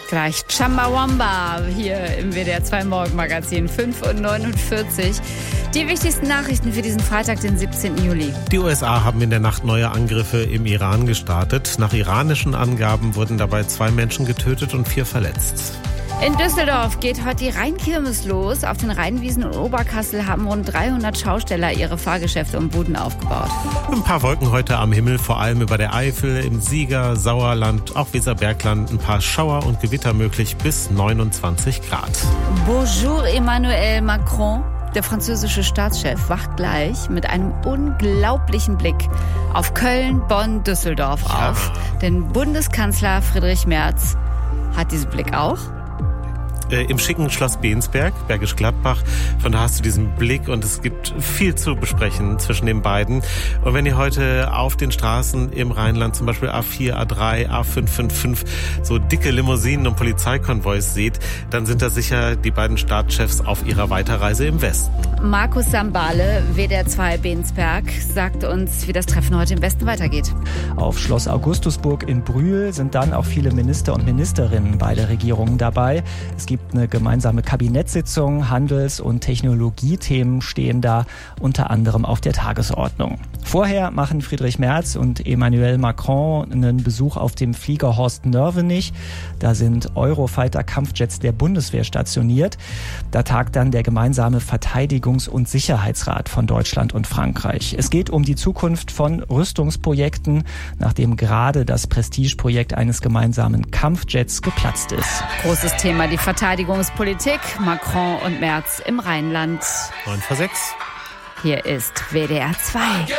gleich Chumbawamba hier im WDR 2 Morgenmagazin 5:49 Uhr. Die wichtigsten Nachrichten für diesen Freitag, den 17. Juli. Die USA haben in der Nacht neue Angriffe im Iran gestartet. Nach iranischen Angaben wurden dabei 2 Menschen getötet und 4 verletzt. In Düsseldorf geht heute die Rheinkirmes los. Auf den Rheinwiesen und Oberkassel haben rund 300 Schausteller ihre Fahrgeschäfte und Buden aufgebaut. Ein paar Wolken heute am Himmel, vor allem über der Eifel, im Sieger, Sauerland, auch Weserbergland. Ein paar Schauer und Gewitter möglich bis 29 Grad. Bonjour Emmanuel Macron. Der französische Staatschef wacht gleich mit einem unglaublichen Blick auf Köln, Bonn, Düsseldorf auf. Denn Bundeskanzler Friedrich Merz hat diesen Blick auch. Im schicken Schloss Bensberg, Bergisch Gladbach. Von da hast du diesen Blick und es gibt viel zu besprechen zwischen den beiden. Und wenn ihr heute auf den Straßen im Rheinland, zum Beispiel A4, A3, A555, so dicke Limousinen und Polizeikonvois seht, dann sind das sicher die beiden Staatschefs auf ihrer Weiterreise im Westen. Markus Sambale, WDR 2 Bensberg, sagt uns, wie das Treffen heute im Westen weitergeht. Auf Schloss Augustusburg in Brühl sind dann auch viele Minister und Ministerinnen beider Regierungen dabei. Es gibt eine gemeinsame Kabinettssitzung, Handels- und Technologiethemen stehen da unter anderem auf der Tagesordnung. Vorher machen Friedrich Merz und Emmanuel Macron einen Besuch auf dem Flieger Horst Nörvenich. Da sind Eurofighter-Kampfjets der Bundeswehr stationiert. Da tagt dann der gemeinsame Verteidigungs- und Sicherheitsrat von Deutschland und Frankreich. Es geht um die Zukunft von Rüstungsprojekten, nachdem gerade das Prestigeprojekt eines gemeinsamen Kampfjets geplatzt ist. Großes Thema, die Verteidigungspolitik. Macron und Merz im Rheinland. 9 vor 6. Hier ist WDR 2.